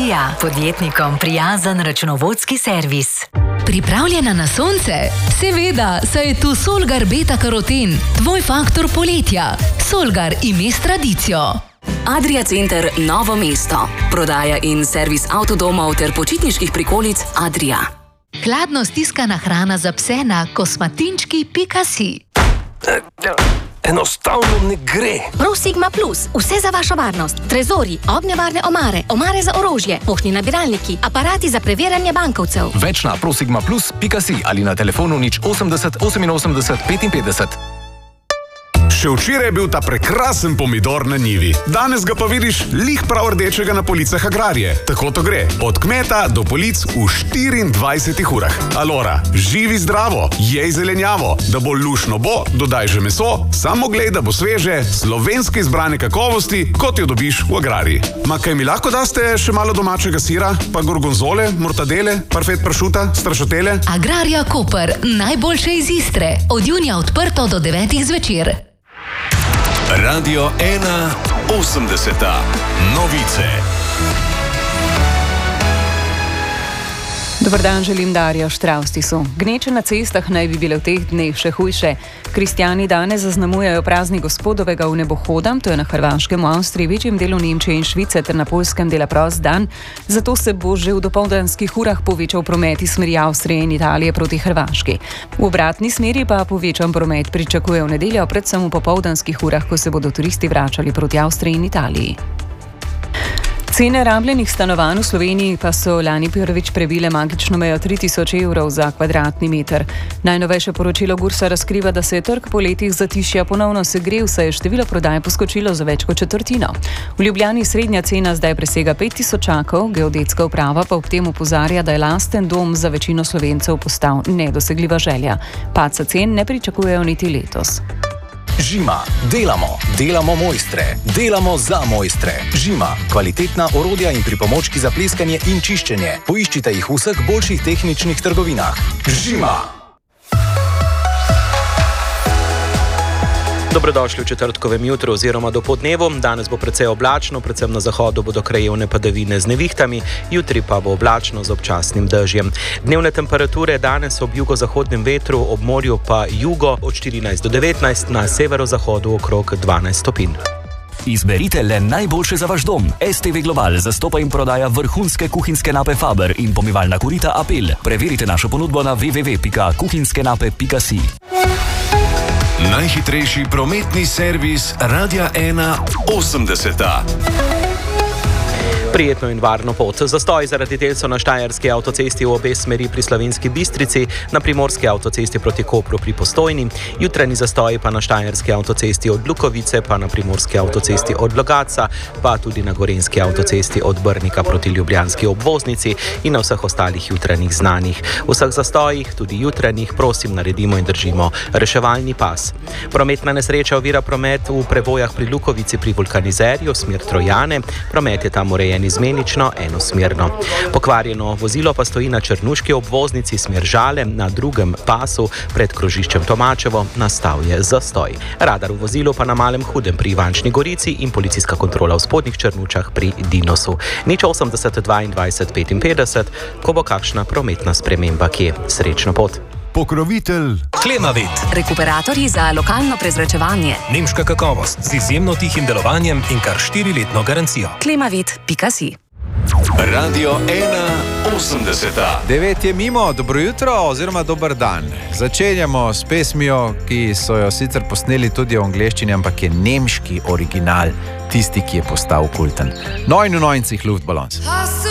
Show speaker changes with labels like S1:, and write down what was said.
S1: Adria, podjetnikom prijazen računovodski servis.
S2: Pripravljena na sonce? Seveda, saj je tu Solgar Beta Karoten, tvoj faktor poletja. Solgar ime s tradicijo.
S3: Adria Center Novo mesto. Prodaja in servis avtodomov ter počitniških prikolic Adria.
S2: Hladno stiskana hrana za pse na kosmatinčki.si.
S4: Enostavno ne gre.
S5: ProSigma Plus, vse za vašo varnost. Trezori, ognjevarne omare, omare za orožje, poštni nabiralniki, aparati za preverjanje bankovcev.
S4: Več na prosigmaplus.si ali na telefonu 080 88 55.
S6: Še včeraj je bil ta prekrasen pomidor na njivi. Danes ga pa vidiš lih prav rdečega na policah Agrarije. Tako to gre. Od kmeta do polic v 24 urah. Alora, živi zdravo, jej zelenjavo. Da bo lušno bo, dodaj že meso, samo glej, da bo sveže, slovenske izbrane kakovosti, kot jo dobiš v Agrariji. Ma kaj mi lahko daste še malo domačega sira, pa gorgonzole, mortadele, parfet pršuta, strašotele?
S2: Agrarija Koper, najboljše iz Istre. Od junija odprto do 9 zvečer.
S7: Radio 1.80. Novice.
S8: Dobar dan, želim Darjo Štravstisu. Gneče na cestah naj bi bile v teh dneh še hujše. Kristjani danes zaznamujejo praznik gospodovega vnebohoda, to je na Hrvaškem, v Avstriji, večjem delu Nemčije in Švice ter na Poljskem dela prost dan, zato se bo že v dopoldanskih urah povečal promet iz smeri Avstrije in Italije proti Hrvaški. V obratni smeri pa povečan promet pričakuje v nedeljo, predvsem v popoldanskih urah, ko se bodo turisti vračali proti Avstriji in Italiji. Cene rabljenih stanovanj v Sloveniji pa so lani prvič prebile magično mejo 3000 evrov za kvadratni meter. Najnovejše poročilo Gursa razkriva, da se je trg po letih zatišja ponovno segrel, saj je število prodaj poskočilo za več kot četrtino. V Ljubljani srednja cena zdaj presega 5000, geodetska uprava pa ob tem opozarja, da je lasten dom za večino Slovencev postal nedosegljiva želja. Padca cen ne pričakujejo niti letos.
S4: Žima. Delamo mojstre. Delamo za mojstre. Žima. Kvalitetna orodja in pripomočki za pleskanje in čiščenje. Poiščite jih v vseh boljših tehničnih trgovinah. Žima.
S9: Dobrodošli v četrtkovem jutru oziroma dopoldnevu. Danes bo precej oblačno, predvsem na zahodu bodo krajevne padavine z nevihtami, jutri pa bo oblačno z občasnim dežjem. Dnevne temperature danes ob jugozahodnem vetru, ob morju pa jugo od 14 do 19, na severozahodu okrog 12 stopinj.
S10: Izberite le najboljše za vaš dom. STV Global zastopa in prodaja vrhunske kuhinjske nape Faber in pomivalna korita Apel. Preverite našo ponudbo na www.kuhinjskenape.si.
S7: Najhitrejši prometni servis Radia 1.80.
S9: Prijetno in varno pot. Zastoj zaradi del so na Štajerski avtocesti v obe smeri pri Slovenski Bistrici, na Primorski avtocesti proti Kopru pri Postojni, jutranji zastoj pa na Štajerski avtocesti od Lukovice, pa na Primorski avtocesti od Logatca, pa tudi na Gorenjski avtocesti od Brnika proti Ljubljanski obvoznici in na vseh ostalih jutranjih znanih. V vseh zastojih, tudi jutranjih, prosim, naredimo in držimo reševalni pas. Prometna nesreča ovira promet v prevojah pri Lukovici pri Vulkanizerju, smer Trojane. Promet je tam urejen izmenično, enosmerno. Pokvarjeno vozilo pa stoji na Črnuški obvoznici smer Žale, na drugem pasu pred krožiščem Tomačevo, nastal je zastoj. Radar v vozilu pa na Malem Hudem pri Ivančni Gorici in policijska kontrola v Spodnjih Črnučah pri Dinosu. 080 22 55, ko bo kakšna prometna sprememba kje. Srečno pot.
S7: Pokrovitelj
S1: Klemavit. Rekuperatorji za lokalno prezračevanje.
S7: Nemška kakovost z izjemno tihim delovanjem in kar 4-letno garancijo.
S1: Klemavit.si.
S7: Radio 1.80.
S11: 9 je mimo, dobro jutro oziroma dober dan. Začenjamo s pesmijo, ki so jo sicer posneli tudi v angleščini, ampak je nemški original, tisti, ki je postal kulten. 99 Luftballons.